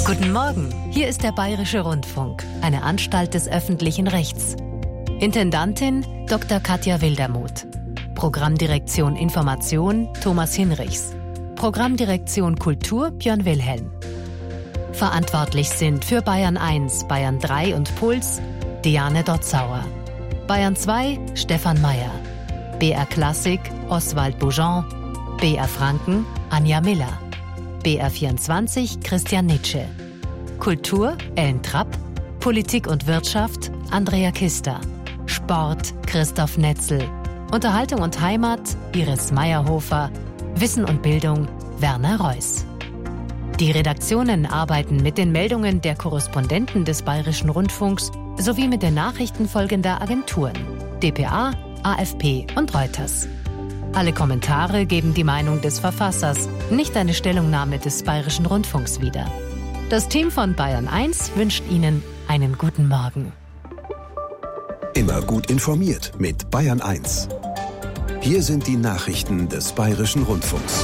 Guten Morgen, hier ist der Bayerische Rundfunk, eine Anstalt des öffentlichen Rechts. Intendantin Dr. Katja Wildermuth. Programmdirektion Information Thomas Hinrichs. Programmdirektion Kultur Björn Wilhelm. Verantwortlich sind für Bayern 1, Bayern 3 und Puls Diane Dotzauer. Bayern 2 Stefan Mayer. BR Klassik Oswald Boujon. BR Franken Anja Miller. BR 24 Christian Nitsche. Kultur Ellen Trapp. Politik und Wirtschaft Andrea Kister. Sport Christoph Netzel. Unterhaltung und Heimat Iris Meyerhofer. Wissen und Bildung Werner Reuss. Die Redaktionen arbeiten mit den Meldungen der Korrespondenten des Bayerischen Rundfunks sowie mit den Nachrichten folgender Agenturen: dpa, AFP und Reuters. Alle Kommentare geben die Meinung des Verfassers, nicht eine Stellungnahme des Bayerischen Rundfunks wieder. Das Team von Bayern 1 wünscht Ihnen einen guten Morgen. Immer gut informiert mit Bayern 1. Hier sind die Nachrichten des Bayerischen Rundfunks.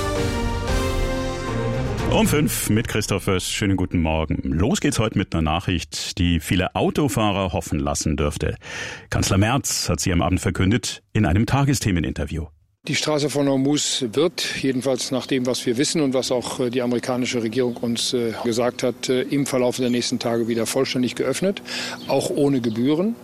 Um 5 mit Christoph Wöss. Schönen guten Morgen. Los geht's heute mit einer Nachricht, die viele Autofahrer hoffen lassen dürfte. Kanzler Merz hat sie am Abend verkündet in einem Tagesthemeninterview. Die Straße von Hormuz wird, jedenfalls nach dem, was wir wissen und was auch die amerikanische Regierung uns gesagt hat, im Verlauf der nächsten Tage wieder vollständig geöffnet, auch ohne Gebühren.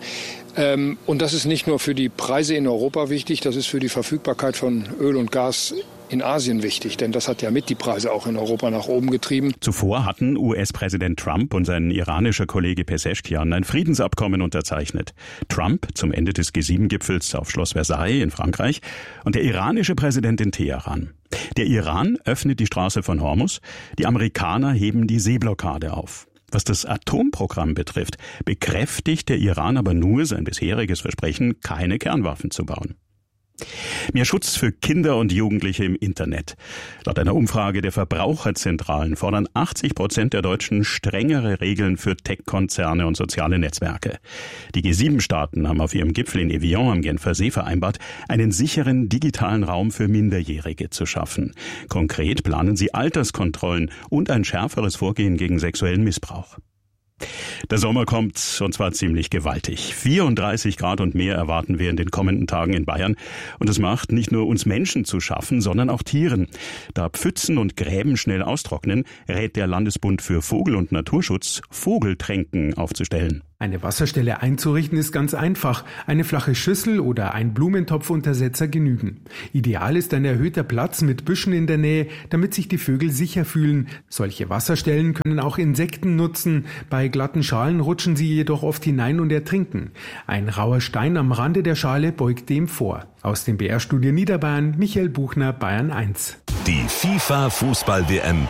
Und das ist nicht nur für die Preise in Europa wichtig, das ist für die Verfügbarkeit von Öl und Gas in Asien wichtig, denn das hat ja mit die Preise auch in Europa nach oben getrieben. Zuvor hatten US-Präsident Trump und sein iranischer Kollege Pezeshkian ein Friedensabkommen unterzeichnet. Trump zum Ende des G7-Gipfels auf Schloss Versailles in Frankreich und der iranische Präsident in Teheran. Der Iran öffnet die Straße von Hormuz, die Amerikaner heben die Seeblockade auf. Was das Atomprogramm betrifft, bekräftigt der Iran aber nur sein bisheriges Versprechen, keine Kernwaffen zu bauen. Mehr Schutz für Kinder und Jugendliche im Internet. Laut einer Umfrage der Verbraucherzentralen fordern 80% der Deutschen strengere Regeln für Tech-Konzerne und soziale Netzwerke. Die G7-Staaten haben auf ihrem Gipfel in Evian am Genfer See vereinbart, einen sicheren digitalen Raum für Minderjährige zu schaffen. Konkret planen sie Alterskontrollen und ein schärferes Vorgehen gegen sexuellen Missbrauch. Der Sommer kommt, und zwar ziemlich gewaltig. 34 Grad und mehr erwarten wir in den kommenden Tagen in Bayern. Und es macht nicht nur uns Menschen zu schaffen, sondern auch Tieren. Da Pfützen und Gräben schnell austrocknen, rät der Landesbund für Vogel- und Naturschutz, Vogeltränken aufzustellen. Eine Wasserstelle einzurichten ist ganz einfach. Eine flache Schüssel oder ein Blumentopfuntersetzer genügen. Ideal ist ein erhöhter Platz mit Büschen in der Nähe, damit sich die Vögel sicher fühlen. Solche Wasserstellen können auch Insekten nutzen. Bei glatten Schalen rutschen sie jedoch oft hinein und ertrinken. Ein rauer Stein am Rande der Schale beugt dem vor. Aus dem BR-Studio Niederbayern, Michael Buchner, Bayern 1. Die FIFA-Fußball-WM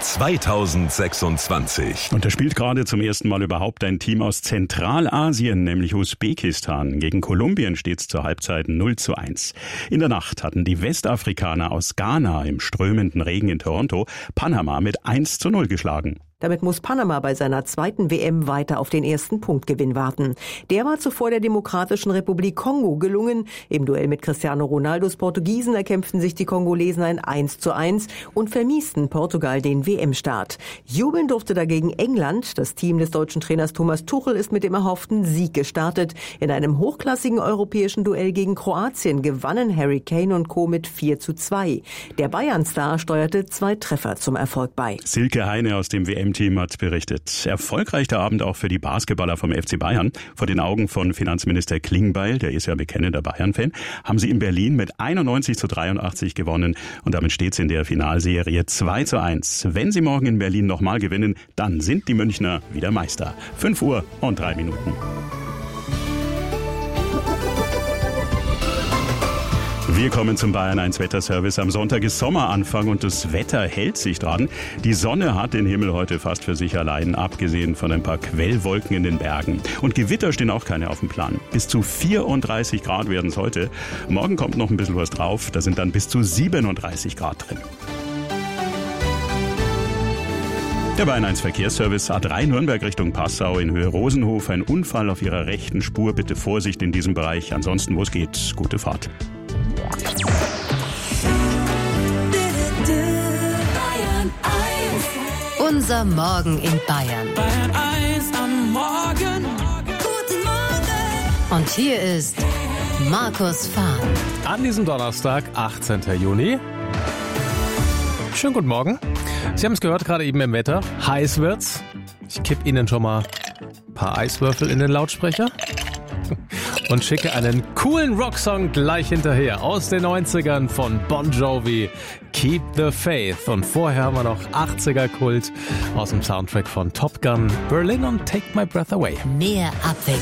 2026. Und da spielt gerade zum ersten Mal überhaupt ein Team aus Zentralasien, nämlich Usbekistan. Gegen Kolumbien steht es zur Halbzeit 0:1. In der Nacht hatten die Westafrikaner aus Ghana im strömenden Regen in Toronto Panama mit 1:0 geschlagen. Damit muss Panama bei seiner zweiten WM weiter auf den ersten Punktgewinn warten. Der war zuvor der Demokratischen Republik Kongo gelungen. Im Duell mit Cristiano Ronaldos Portugiesen erkämpften sich die Kongolesen ein 1:1 und vermiesten Portugal den WM-Start. Jubeln durfte dagegen England. Das Team des deutschen Trainers Thomas Tuchel ist mit dem erhofften Sieg gestartet. In einem hochklassigen europäischen Duell gegen Kroatien gewannen Harry Kane und Co. mit 4:2. Der Bayern-Star steuerte 2 Treffer zum Erfolg bei. Silke Heine aus dem WM-Team hat berichtet. Erfolgreich der Abend auch für die Basketballer vom FC Bayern. Vor den Augen von Finanzminister Klingbeil, der ist ja bekennender Bayern-Fan, haben sie in Berlin mit 91:83 gewonnen. Und damit steht es in der Finalserie 2:1. Wenn sie morgen in Berlin nochmal gewinnen, dann sind die Münchner wieder Meister. 5:03. Wir kommen zum Bayern 1 Wetterservice. Am Sonntag ist Sommeranfang und das Wetter hält sich dran. Die Sonne hat den Himmel heute fast für sich allein, abgesehen von ein paar Quellwolken in den Bergen. Und Gewitter stehen auch keine auf dem Plan. Bis zu 34 Grad werden es heute. Morgen kommt noch ein bisschen was drauf. Da sind dann bis zu 37 Grad drin. Der Bayern 1 Verkehrsservice A3 Nürnberg Richtung Passau in Höhe Rosenhof. Ein Unfall auf Ihrer rechten Spur. Bitte Vorsicht in diesem Bereich. Ansonsten, wo es geht, gute Fahrt. Unser Morgen in Bayern. Bayern 1 am Morgen. Guten Morgen. Und hier ist Markus Fahn. An diesem Donnerstag, 18. Juni. Schönen guten Morgen. Sie haben es gehört, gerade eben im Wetter. Heiß wird's. Ich kipp Ihnen schon mal ein paar Eiswürfel in den Lautsprecher und schicke einen coolen Rocksong gleich hinterher aus den 90ern von Bon Jovi, Keep the Faith. Und vorher haben wir noch 80er-Kult aus dem Soundtrack von Top Gun, Berlin und Take My Breath Away. Mehr Abwechslung.